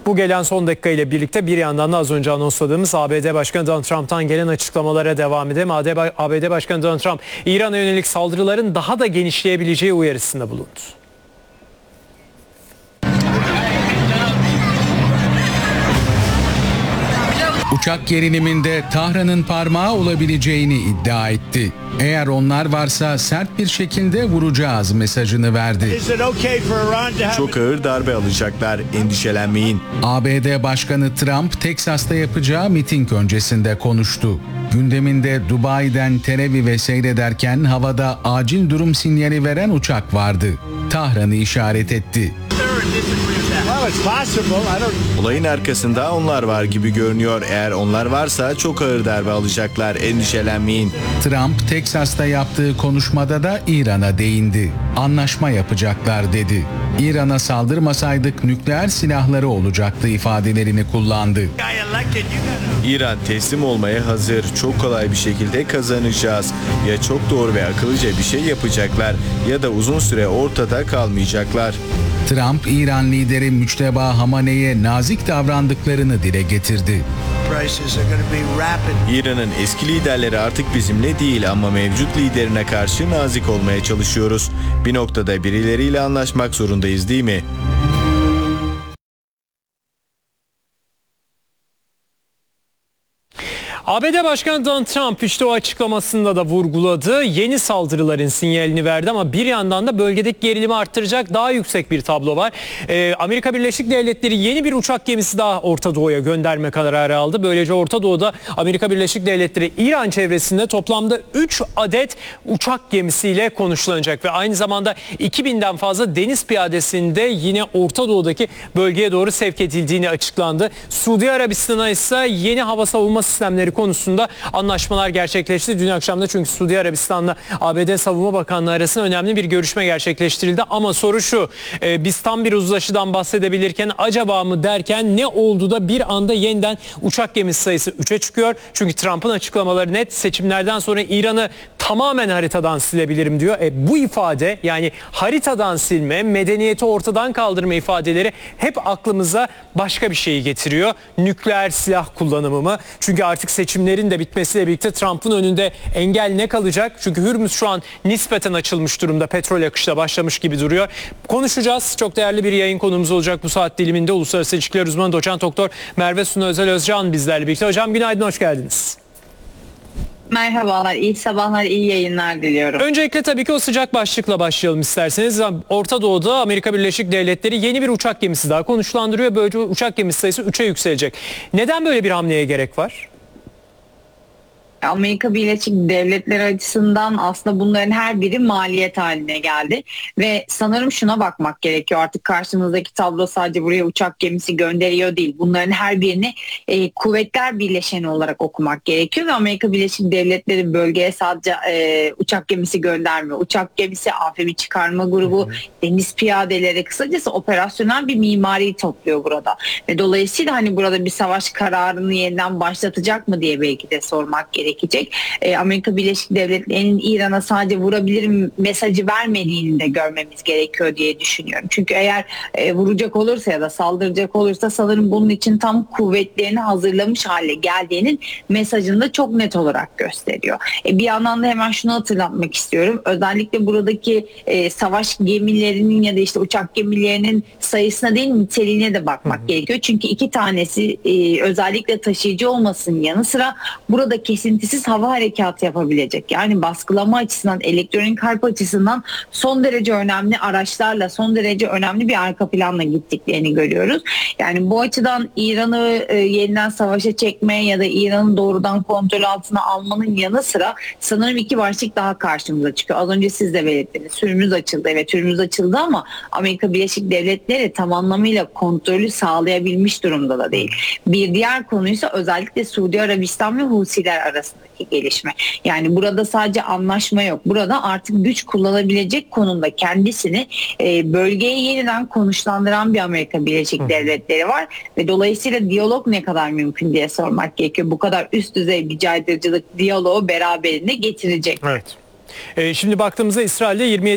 Bu gelen son dakika ile birlikte bir yandan da az önce anonsladığımız ABD Başkanı Donald Trump'tan gelen açıklamalara devam edelim. ABD Başkanı Donald Trump, İran'a yönelik saldırıların daha da genişleyebileceği uyarısında bulundu. Uçak geriliminde Tahran'ın parmağı olabileceğini iddia etti. Eğer onlar varsa sert bir şekilde vuracağız mesajını verdi. Çok ağır darbe alacaklar, endişelenmeyin. ABD Başkanı Trump, Teksas'ta yapacağı miting öncesinde konuştu. Gündeminde Dubai'den Tel Aviv'e seyrederken havada acil durum sinyali veren uçak vardı. Tahran'ı işaret etti. Olayın arkasında onlar var gibi görünüyor. Eğer onlar varsa çok ağır darbe alacaklar, endişelenmeyin. Trump, Teksas'ta yaptığı konuşmada da İran'a değindi. Anlaşma yapacaklar dedi. İran'a saldırmasaydık nükleer silahları olacaktı ifadelerini kullandı. İran teslim olmaya hazır. Çok kolay bir şekilde kazanacağız. Ya çok doğru ve akıllıca bir şey yapacaklar ya da uzun süre ortada kalmayacaklar. Trump, İran lideri Müçteba Hamane'ye nazik davrandıklarını dile getirdi. İran'ın eski liderleri artık bizimle değil ama mevcut liderine karşı nazik olmaya çalışıyoruz. Bir noktada birileriyle anlaşmak zorundayız, değil mi? ABD Başkanı Donald Trump işte o açıklamasında da vurguladı. Yeni saldırıların sinyalini verdi ama bir yandan da bölgedeki gerilimi arttıracak daha yüksek bir tablo var. Amerika Birleşik Devletleri yeni bir uçak gemisi daha Orta Doğu'ya gönderme kararı aldı. Böylece Orta Doğu'da Amerika Birleşik Devletleri İran çevresinde toplamda 3 adet uçak gemisiyle konuşlanacak ve aynı zamanda 2000'den fazla deniz piyadesinde yine Orta Doğu'daki bölgeye doğru sevk edildiğini açıklandı. Suudi Arabistan'a ise yeni hava savunma sistemleri konusunda anlaşmalar gerçekleşti. Dün akşam da çünkü Suudi Arabistan'la ABD Savunma Bakanlığı arasında önemli bir görüşme gerçekleştirildi. Ama soru şu, biz tam bir uzlaşıdan bahsedebilirken acaba mı derken ne oldu da bir anda yeniden uçak gemisi sayısı 3'e çıkıyor. Çünkü Trump'ın açıklamaları net, seçimlerden sonra İran'ı tamamen haritadan silebilirim diyor. Bu ifade, yani haritadan silme, medeniyeti ortadan kaldırma ifadeleri hep aklımıza başka bir şeyi getiriyor. Nükleer silah kullanımı mı? Çünkü artık seçimlerin de bitmesiyle birlikte Trump'ın önünde engel ne kalacak? Çünkü Hürmüz şu an nispeten açılmış durumda. Petrol akışı başlamış gibi duruyor. Konuşacağız. Çok değerli bir yayın konumuz olacak bu saat diliminde. Uluslararası İlişkiler Uzmanı Doçent Doktor Merve Sunu Özel Özcan bizlerle birlikte. Hocam günaydın, hoş geldiniz. Merhabalar, iyi sabahlar, iyi yayınlar diliyorum. Öncelikle tabii ki o sıcak başlıkla başlayalım isterseniz. Orta Doğu'da Amerika Birleşik Devletleri yeni bir uçak gemisi daha konuşlandırıyor. Böylece uçak gemisi sayısı 3'e yükselecek. Neden böyle bir hamleye gerek var? Amerika Birleşik Devletleri açısından aslında bunların her biri maliyet haline geldi ve sanırım şuna bakmak gerekiyor, artık karşımızdaki tablo sadece buraya uçak gemisi gönderiyor değil, bunların her birini kuvvetler birleşeni olarak okumak gerekiyor ve Amerika Birleşik Devletleri bölgeye sadece uçak gemisi göndermiyor. Uçak gemisi, afemi çıkarma grubu, deniz piyadeleri, kısacası operasyonel bir mimari topluyor burada ve dolayısıyla hani burada bir savaş kararını yeniden başlatacak mı diye belki de sormak gerekiyor. Amerika Birleşik Devletleri'nin İran'a sadece vurabilirim mesajı vermediğini de görmemiz gerekiyor diye düşünüyorum. Çünkü eğer vuracak olursa ya da saldıracak olursa sanırım bunun için tam kuvvetlerini hazırlamış hale geldiğinin mesajını da çok net olarak gösteriyor. Bir yandan da hemen şunu hatırlatmak istiyorum. Özellikle buradaki savaş gemilerinin ya da işte uçak gemilerinin sayısına değil, niteliğine de bakmak gerekiyor. Çünkü iki tanesi özellikle taşıyıcı olmasının yanı sıra burada kesintisiz hava harekatı yapabilecek. Yani baskılama açısından, elektronik harp açısından son derece önemli araçlarla, son derece önemli bir arka planla gittiklerini görüyoruz. Yani bu açıdan İran'ı yeniden savaşa çekmeye ya da İran'ı doğrudan kontrol altına almanın yanı sıra sanırım iki başlık daha karşımıza çıkıyor. Az önce siz de belirttiniz. Hürmüz açıldı. Evet, Hürmüz açıldı ama Amerika Birleşik Devletleri tam anlamıyla kontrolü sağlayabilmiş durumda da değil. Bir diğer konuysa özellikle Suudi Arabistan ve Husiler arasındaki gelişme. Yani burada sadece anlaşma yok. Burada artık güç kullanabilecek konumda kendisini bölgeye yeniden konuşlandıran bir Amerika Birleşik Devletleri var ve dolayısıyla diyalog ne kadar mümkün diye sormak gerekiyor. Bu kadar üst düzey bir caydırıcılık diyaloğu beraberinde getirecek. Evet. Şimdi baktığımızda İsrail'de 27